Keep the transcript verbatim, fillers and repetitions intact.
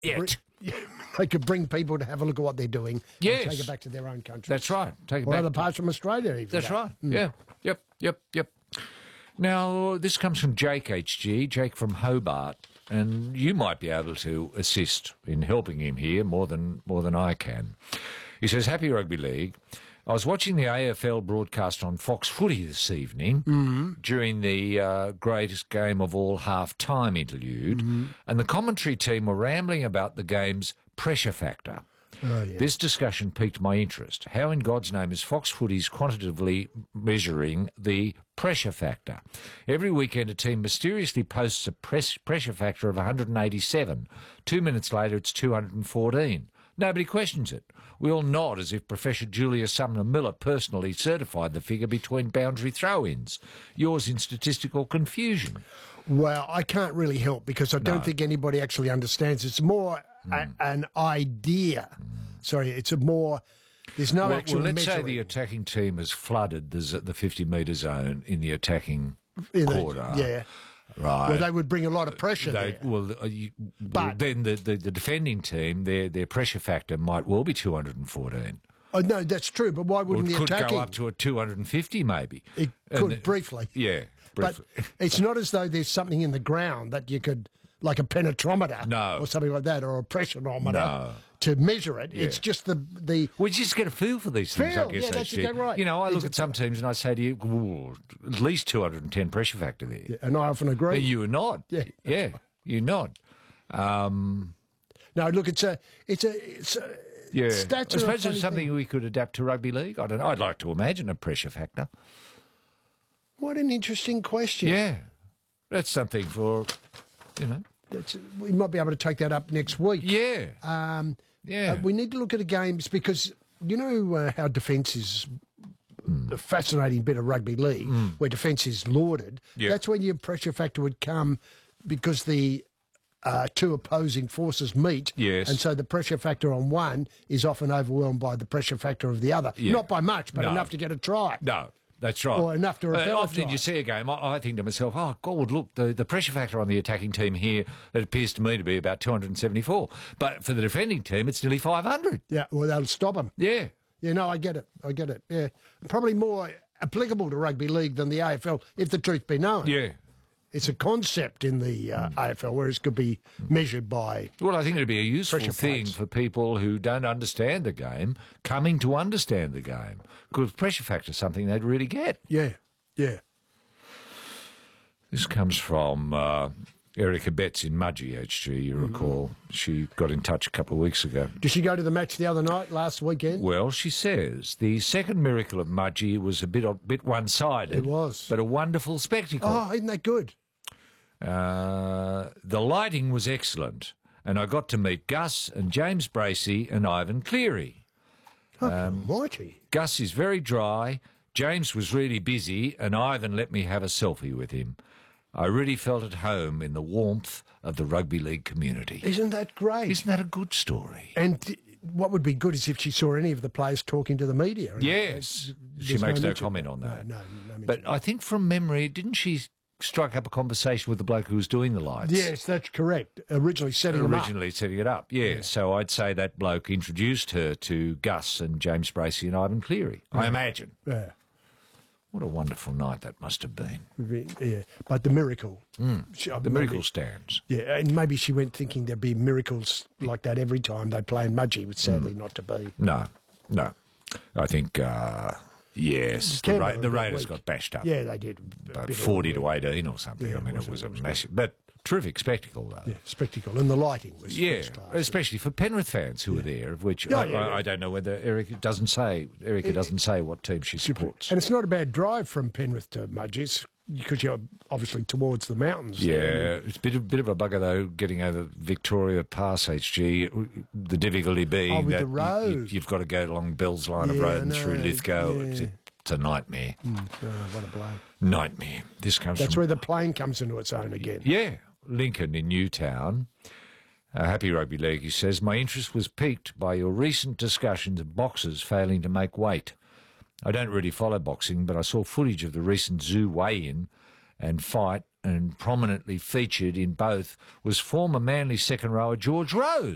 Yet. They could bring people to have a look at what they're doing Yes. and take it back to their own country. That's right. Take it Or back. other parts from Australia, even. That's that. right. Yeah. Yep. Yep. Yep. Now, this comes from Jake H G, Jake from Hobart, and you might be able to assist in helping him here more than more than I can. He says, Happy Rugby League. I was watching the A F L broadcast on Fox Footy this evening Mm-hmm. during the uh, greatest game of all half-time interlude, Mm-hmm. and the commentary team were rambling about the game's pressure factor. Oh, yeah. This discussion piqued my interest. How in God's name is Fox Footies quantitatively measuring the pressure factor? Every weekend a team mysteriously posts a press pressure factor of one hundred eighty-seven. Two minutes later it's two hundred fourteen. Nobody questions it. We all nod as if Professor Julia Sumner Miller personally certified the figure between boundary throw-ins. Yours in statistical confusion. Well, I can't really help because I don't No. think anybody actually understands. It's more a, an idea. Sorry, it's a more... There's no well, actual well, let's say measuring. the attacking team has flooded the, z- the fifty-metre zone in the attacking In the- quarter. Yeah. Right. Well, they would bring a lot of pressure They, there. well, uh, you, well, But- then the, the, the defending team, their their pressure factor might well be two hundred fourteen. Oh, no, that's true, but why Or wouldn't it the could attacking... go up to a two hundred fifty maybe. It And could, the- briefly. Yeah, briefly. But it's not as though there's something in the ground that you could, like a penetrometer No. or something like that, or a pressurometer No. to measure it. Yeah. It's just the... the We just get a feel for these things, Feel, I guess. yeah, that's H G. exactly right. You know, I look It's at some teams and I say to you, "Ooh, at least two hundred ten pressure factor there. and I often agree. And you nod. Yeah. Yeah, you nod. Um, No, look, it's a... It's a... It's a yeah. Stats I are a suppose funny it's something thing. we could adapt to rugby league. I don't know. I'd like to imagine a pressure factor. What an interesting question. Yeah. That's something for, you know. That's, we might be able to take that up next week. Yeah. Um, Yeah. uh, we need to look at the games because you know uh, how defence is a fascinating bit of rugby league where defence is lauded. Yeah. That's when your pressure factor would come because the uh, two opposing forces meet. Yes. And so the pressure factor on one is often overwhelmed by the pressure factor of the other. Yeah. Not by much, but No. enough to get a try. No, that's right. Or enough to repel a often try. you see a game, I, I think to myself, oh, God, look, the, the pressure factor on the attacking team here, it appears to me to be about two hundred seventy-four. But for the defending team, it's nearly five hundred. Yeah, well, that'll stop them. Yeah. Yeah, no, I get it. I get it. Yeah. Probably more applicable to rugby league than the A F L, if the truth be known. Yeah. It's a concept in the uh, A F L, whereas it could be measured by... Well, I think it'd be a useful Pressure thing plates. for people who don't understand the game coming to understand the game. Because pressure factor is something they'd really get. Yeah, yeah. This comes from uh, Erica Betts in Mudgee, H G, you recall. She got in touch a couple of weeks ago. Did she go to the match the other night, last weekend? Well, she says, the second miracle of Mudgee was a bit a bit one-sided. It was. But a wonderful spectacle. Oh, isn't that good? Uh, the lighting was excellent, and I got to meet Gus and James Bracey and Ivan Cleary. Um, Mighty. Gus is very dry, James was really busy, and Ivan let me have a selfie with him. I really felt at home in the warmth of the rugby league community. Isn't that great? Isn't that a good story? And what would be good is if she saw any of the players talking to the media. And Yes. there's She makes no mention- comment on that. No, no, no mention. But I think from memory, didn't she strike up a conversation with the bloke who was doing the lights? Yes, that's correct. Originally setting them up. Originally setting it up, yeah. So I'd say that bloke introduced her to Gus and James Bracey and Ivan Cleary, I imagine. Yeah. What a wonderful night that must have been. Yeah, but the miracle. She- Mm. The maybe- miracle stands. Yeah, and maybe she went thinking there'd be miracles like that every time they play in Mudgee, but sadly not to be. No, no. I think, uh, yes, the, Canberra Ra- the were Raiders weak. got bashed up. Yeah, they did. A About bit of- forty to eighteen or something. Yeah, I mean, it it was- was a it was massive, but terrific spectacle, though. Yeah, spectacle. And the lighting was Yeah, first class. especially for Penrith fans who were there, of which Yeah, I, yeah, I, yeah. I don't know whether Erica doesn't say. Erica doesn't say what team she supports. And it's not a bad drive from Penrith to Mudgee because you're obviously towards the mountains. Yeah, it's a bit of, bit of a bugger though getting over Victoria Pass, H G. The difficulty being Oh, with that the road. You, have got to go along Bell's Line of Yeah, Road and I through know, Lithgow. yeah. It's, a, it's a nightmare. Oh, what a blow. Nightmare. This comes That's from where the plane comes into its own again. yeah, Lincoln in Newtown. Uh, Happy Rugby League, he says, my interest was piqued by your recent discussions of boxers failing to make weight. I don't really follow boxing, but I saw footage of the recent Zoo weigh-in and fight, and prominently featured in both was former Manly second rower George Rose.